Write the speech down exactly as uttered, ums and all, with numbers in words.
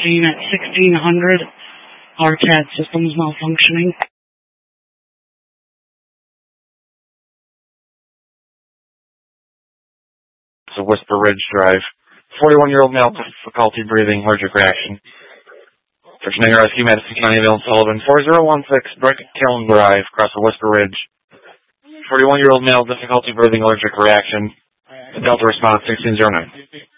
scene at sixteen hundred. R T A D systems malfunctioning. It's a Whisper Ridge Drive. forty-one-year-old male, difficulty breathing, allergic reaction. Virginia Rescue, Madison County, Bill and Sullivan, four zero one six, Brick Kiln Drive, across the Whisper Ridge. forty-one-year-old male, difficulty breathing, allergic reaction. Delta response, sixteen oh nine.